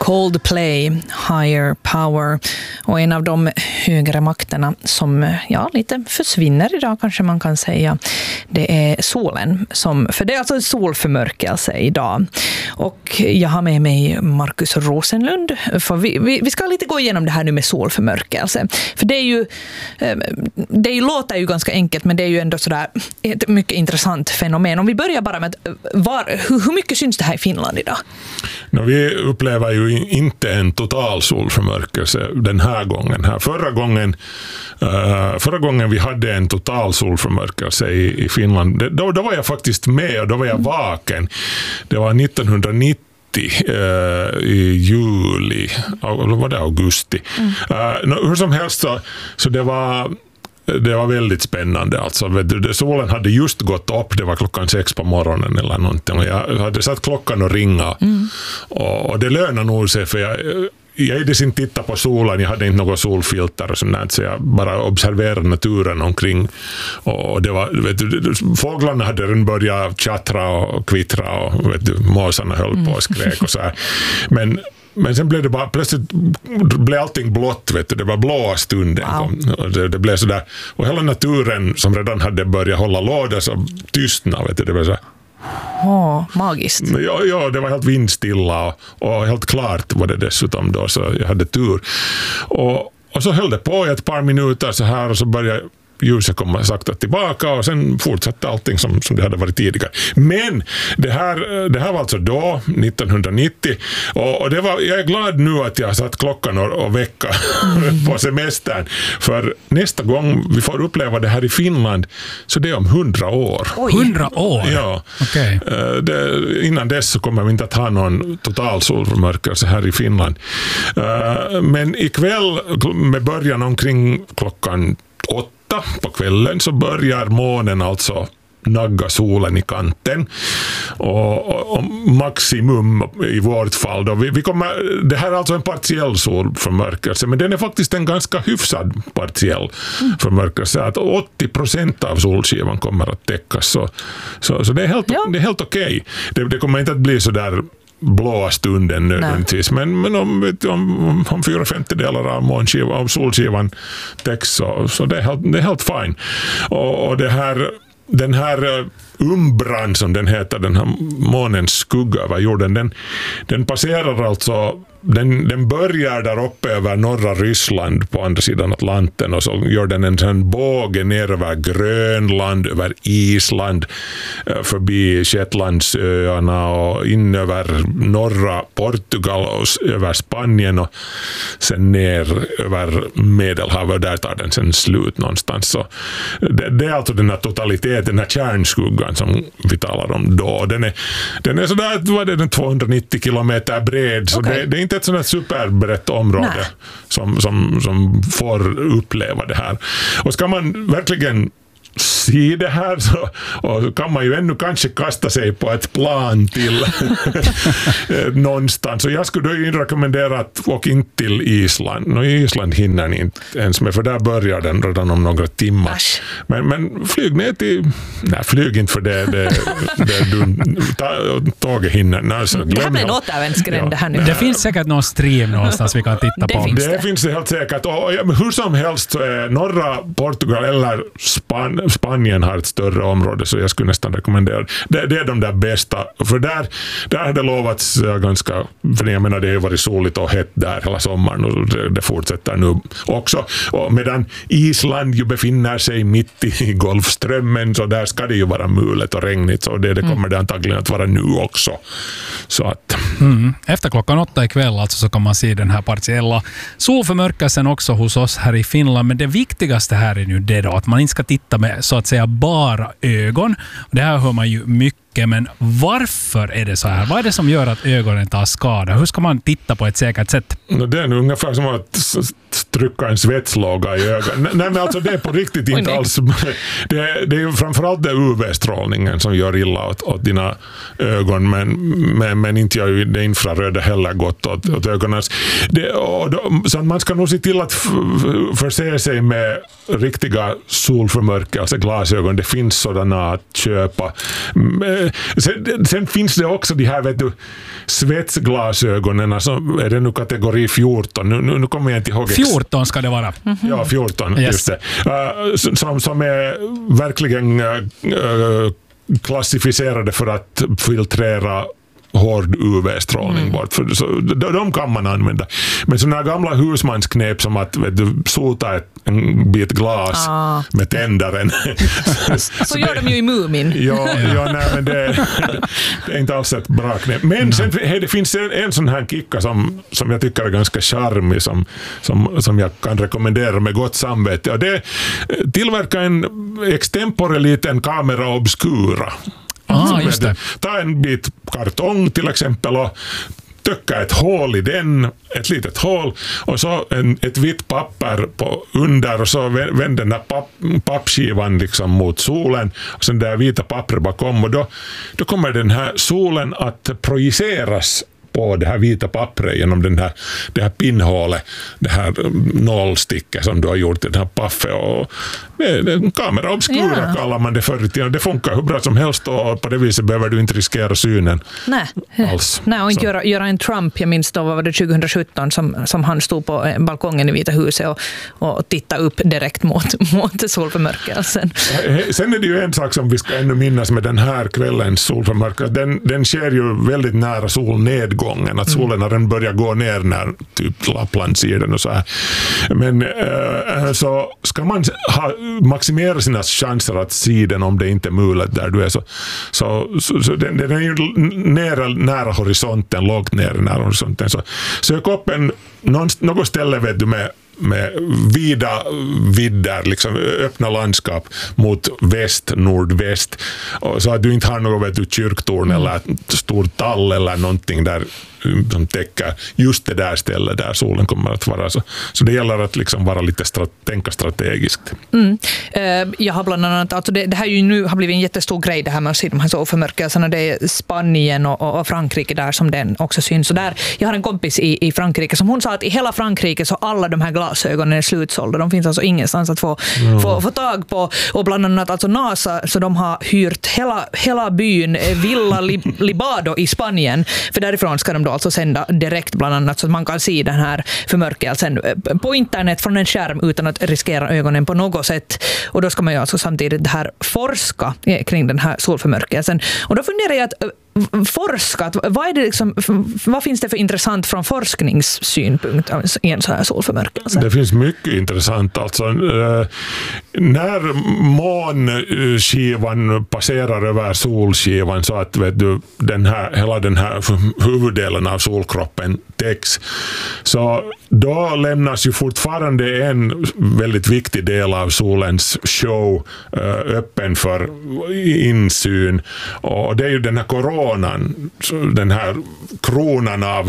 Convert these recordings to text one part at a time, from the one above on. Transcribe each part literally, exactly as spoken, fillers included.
Coldplay, Higher Power, och en av de högre makterna som ja, lite försvinner idag kanske man kan säga, det är solen, som, för det är alltså solförmörkelse idag. Och jag har med mig Markus Rosenlund, för vi, vi, vi ska lite gå igenom det här nu med solförmörkelse, för det är ju det är ju, låter ju ganska enkelt, men det är ju ändå sådär ett mycket intressant fenomen. Om vi börjar bara med var, hur, hur mycket syns det här i Finland idag? No, vi upplever ju inte en total solförmörkelse den här gången. Här. Förra gången uh, förra gången vi hade en total solförmörkelse i, i Finland, det, då, då var jag faktiskt med och då var jag vaken. Det var nittonhundranittio Uh, i juli, eller var det augusti. Mm. Uh, no, hur som helst så, så det var det var väldigt spännande. Alltså, vet du, solen hade just gått upp, det var klockan sex på morgonen eller någonting, och jag hade satt klockan och ringa. Mm. Och, och det lönar nog sig, för jag Jag hade inte tittat på solen, jag hade inte något solfilter och sånt, så jag bara observerade naturen omkring. Och det var, vet du, fåglarna hade redan börjat tjattra och kvittra, och vet du, måsarna höll på och skrek och så här. Men Men sen blev det bara, plötsligt blev allting blått, vet du, det var blåa stunden. Wow. Och det, det blev sådär, och hela naturen som redan hade börjat hålla låda så tystnade, vet du, det var så. Åh, oh, magiskt. Ja, ja, det var helt vindstilla och, och helt klart var det dessutom då, så jag hade tur. Och, och så höll det på i ett par minuter så här, och så började ljuset komma sakta tillbaka, och sen fortsatte allting som, som det hade varit tidigare. Men det här, det här var alltså då, nittonhundranittio, och, och det var, jag är glad nu att jag satt klockan och, och vecka mm. på semestern, för nästa gång vi får uppleva det här i Finland, så det är om hundra år. Hundra år? Ja. Okay. Det, innan dess så kommer vi inte att ha någon total solförmörkelse här i Finland. Men ikväll med början omkring klockan åtta på kvällen så börjar månen alltså nagga solen i kanten, och, och, och maximum i vårt fall då, vi, vi kommer, det här är alltså en partiell solförmörkelse, men den är faktiskt en ganska hyfsad partiell mm. förmörkelse, att åttio procent av solskivan kommer att täckas, så, så, så det är helt, ja. det är helt okej. Okay. Det, det kommer inte att bli så där blåa stunden nödvändigtvis, men, men om, vet, om, om fyra femtedelar av månskivan, av solskivan täcks, så, så det är helt, det är helt fine. Och, och det här, den här umbran som den heter, den här månens skugga över jorden, den, den passerar alltså, den, den börjar där uppe över norra Ryssland på andra sidan Atlanten, och så gör den en sån båge ner över Grönland, över Island, förbi Shetlandsöarna och in över norra Portugal och över Spanien, och sen ner över Medelhavet, och där tar den sen slut någonstans. Så det, det är alltså den här totaliteten, den här kärnskuggan som vi talar om då. Den är, den är sådär, vad är den, tvåhundranittio kilometer bred, så okay. det, det är inte ett sådant superbrett område som, som, som får uppleva det här. Och ska man verkligen se det här, så och kan man ju ännu kanske kasta sig på ett plan till någonstans. Så jag skulle då rekommendera att åka in till Island. Och Island hinner ni inte ens med, för där börjar den redan om några timmar. Men, men flyg ner till... Nej, flyg inte, för det, det, det du, tåget hinner. Nej, så det här blir en återvändsgränd det här nu. Det finns säkert någon stream någonstans vi kan titta det på. Finns det. det finns det helt säkert. Och, ja, hur som helst så är norra Portugal eller Span Spanien har ett större område, så jag skulle nästan rekommendera det. Det är de där bästa, för där, där har det lovats ganska, för jag menar det har varit soligt och hett där hela sommaren, och det, det fortsätter nu också, och medan Island ju befinner sig mitt i Golfströmmen, så där ska det ju vara mulet och regnigt, så det, det kommer mm. det antagligen att vara nu också. Så att... Mm. Efter klockan åtta ikväll alltså så kan man se den här partiella solförmörkelsen också hos oss här i Finland, men det viktigaste här är nu det då, att man inte ska titta med så att säga bara ögon. Det här hör man ju mycket, men varför är det så här? Vad är det som gör att ögonen tar skada? Hur ska man titta på ett säkert sätt? Det är nu ungefär som att trycka en svetslåga i ögonen. Nej, men alltså det är på riktigt inte alls. Det, det är ju framförallt det U V-strålningen som gör illa åt, åt dina ögon, men, men, men inte gör ju det infraröda heller gott åt, åt ögonen. Det, och då, så man ska nog se till att f- förse sig med riktiga solförmörkelseglasögon. Det finns sådana att köpa. sen, sen finns det också de här, vet du, svetsglasögonen, alltså är det nu kategori fjorton, nu, nu, nu kommer jag inte ihåg. fjorton ska det vara. Mm-hmm. Ja, fjorton, yes. just det. Uh, som, som är verkligen uh, klassificerade för att filtrera hård U V-strålning mm. bort. För så, de, de kan man använda. Men sådana gamla husmansknep som att vet du, sota ett, en bit glas ah. med tändaren. så, så gör det, de ju i Mumin. ja, ja nej, men det, det är inte alls ett bra knep. Men mm. sen, hej, det finns en, en sån här kicka som, som jag tycker är ganska charmig som, som, som jag kan rekommendera med gott samvete. Och det tillverkar en extempore liten kamera obscura. Ah, just det. Ta en bit kartong till exempel och töcka ett hål i den, ett litet hål och så en, ett vitt papper på under och så vänd den där papp, pappskivan liksom mot solen och sen där vita pappret bakom och då, då kommer den här solen att projiceras på det här vita pappret genom den här, det här pinnhålet, det här nålsticket som du har gjort i den här paffet och kamera obscura yeah. kallar man det förr i tiden. Det funkar hur bra som helst och på det viset behöver du inte riskera synen. Nej, alls. Nej och inte göra, göra en Trump, jag minns då var det tjugohundrasjutton som, som han stod på balkongen i Vita huset och, och tittade upp direkt mot, mot solförmörkelsen. Sen är det ju en sak som vi ska ännu minnas med den här kvällens solförmörkelse. Den, den sker ju väldigt nära solnedgången, att solen har den börjar gå ner när typ Lapplandssidan och så här. Men äh, så ska man ha maximera sina chanser att se den om det inte är möjligt där du är så, så, så, så den, den är ju nära, nära horisonten, lågt ner nära horisonten så sök upp en någon, något ställe vet du med med vida vidder, liksom öppna landskap mot väst, nordväst och så att du inte har något vet du, kyrktorn mm. eller stor tall eller någonting där som täcker just det där stället där solen kommer att vara. Så, så det gäller att liksom vara lite strat- tänka strategiskt. Mm. Jag har bland annat, alltså det, det här ju nu har blivit en jättestor grej det här med att se de här solförmörkelserna. Det är Spanien och, och Frankrike där som den också syns. Så där, jag har en kompis i, i Frankrike som hon sa att i hela Frankrike så alla de här glasögonen är slutsålda. De finns alltså ingenstans att få, mm. få, få tag på. Och bland annat alltså NASA, så de har hyrt hela, hela byn Villa Libado i Spanien. För därifrån ska de då alltså sända direkt bland annat så att man kan se den här förmörkelsen på internet från en skärm utan att riskera ögonen på något sätt. Och då ska man ju alltså samtidigt det här forska kring den här solförmörkelsen. Och då funderar jag att forskat, vad är det liksom, vad finns det för intressant från forskningssynpunkt i en sån här solförmörkelse? Det finns mycket intressant. Alltså, eh, när månskivan passerar över solskivan så att vet du, den här, hela den här huvuddelen av solkroppen täcks, så då lämnas ju fortfarande en väldigt viktig del av solens show eh, öppen för insyn och det är ju den här corona den här kronan av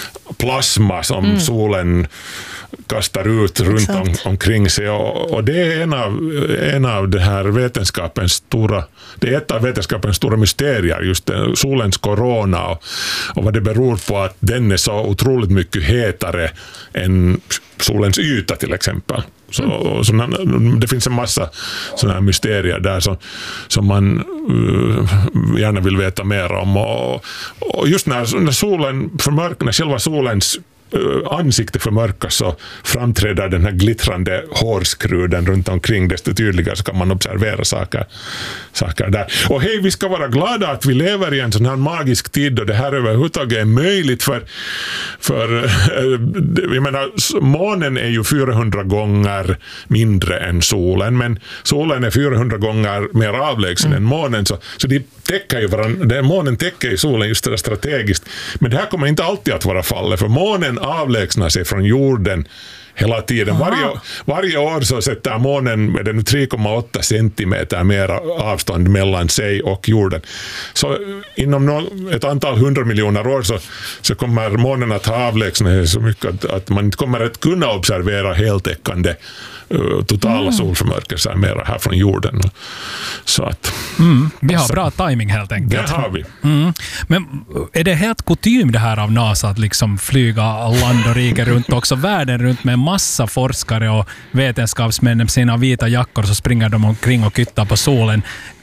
plasma som mm. solen kastar ut runt om, omkring sig och, och det är en av, en av det här vetenskapens stora, det är ett av vetenskapens stora mysterier, just det, solens korona och, och vad det beror på att den är så otroligt mycket hetare än solens yta till exempel. Så, mm. så, det finns en massa sådana här mysterier där som, som man uh, gärna vill veta mer om och, och just när, när solen förmörkar, när själva solens ansikte förmörkas så framträder den här glittrande hårskruden runt omkring, desto tydligare så kan man observera saker, saker där. Och hej, vi ska vara glada att vi lever i en sån här magisk tid och det här överhuvudtaget är möjligt för, för jag menar, månen är ju fyrahundra gånger mindre än solen, men solen är fyrahundra gånger mer avlägsen mm. än månen, så, så de täcker ju varandra, månen täcker ju solen just det där strategiskt, men det här kommer inte alltid att vara fallet, för månen avlägsnar sig från jorden hela tiden. Varje, varje år så sätter månen med den tre komma åtta centimeter mer avstånd mellan sig och jorden. Så inom no, ett antal hundra miljoner år så, så kommer månen att ha avlägsnat sig så mycket att, att man inte kommer att kunna observera heltäckande uh, totala mm. solförmörkelser mera här från jorden. Så att, mm, vi har bra timing helt enkelt. Det har vi. Mm. Men är det helt kutym det här av NASA att liksom flyga land och rike runt också världen runt med massa forskare och vetenskapsmän med sina vita jackor så springer de omkring och kyttar på solen?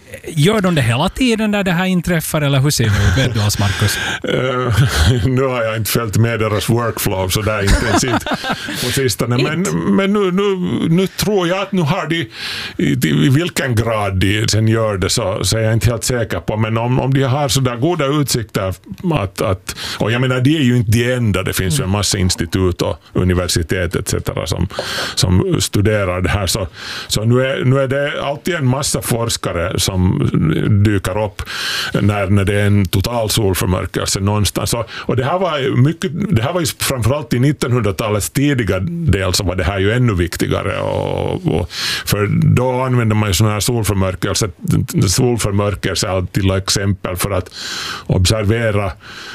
Gör de det hela tiden där det här inträffar, eller hur ser det ut? Vet du oss, Markus? Uh, nu har jag inte följt med deras workflow så där intensivt på sistone, men, men nu, nu, nu tror jag att nu har de i, i vilken grad de sen gör det så, så är jag inte helt säker på, men om, om de har så där goda utsikter att, att, och jag menar det är ju inte det enda, det finns ju en massa institut och universitet et cetera som, som studerar det här, så, så nu, är, nu är det alltid en massa forskare som dyker upp när, när det är en total solförmörkelse någonstans. Och, och det här var mycket, det här var ju framförallt i nittonhundratalets tidiga del så var det här ju ännu viktigare. Och, och, för då använde man ju sådana här solförmörkelse, solförmörkelse till exempel för att observera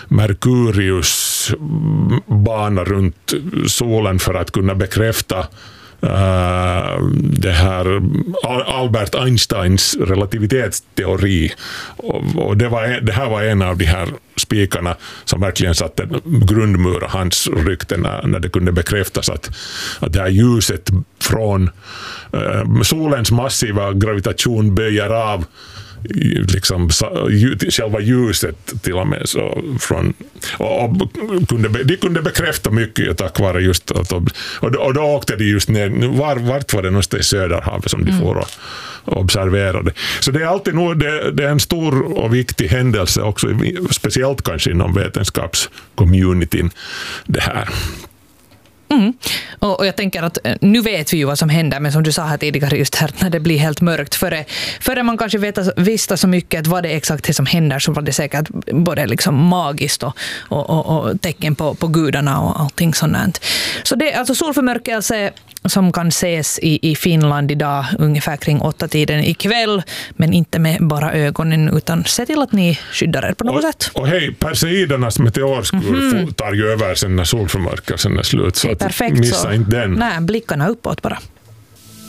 Merkurius bana runt solen för att kunna bekräfta Uh, det här Albert Einsteins relativitetsteori, och, och det, var, det här var en av de här spikarna som verkligen satte grundmur av hans rykte när, när det kunde bekräftas att, att det här ljuset från uh, solens massiva gravitation böjer av liksom själva ljuset till och med så från, och, och kunde, de kunde bekräfta mycket tack vare just att, och, och då åkte de just ner, var, vart var det någonstans i Söderhavet som de mm. får och, och observerade. Så det är alltid nog, det, det är en stor och viktig händelse också, speciellt kanske inom vetenskapscommunityn det här. Mm. Och, och jag tänker att nu vet vi ju vad som händer, men som du sa här tidigare just här när det blir helt mörkt, före, före man kanske vet, visste så mycket att vad det är exakt det som händer, så var det säkert både liksom magiskt och, och, och, och tecken på, på gudarna och allting sånt. Så det är alltså solförmörkelse som kan ses i, i Finland idag ungefär kring åtta tiden ikväll, men inte med bara ögonen, utan se till att ni skyddar er på något och, sätt. Och hej, Perseidernas meteorskur mm-hmm. tar ju över sen när solförmörkelsen är slut, så att perfekt, missa så, inte den. Nej, blickarna uppåt bara.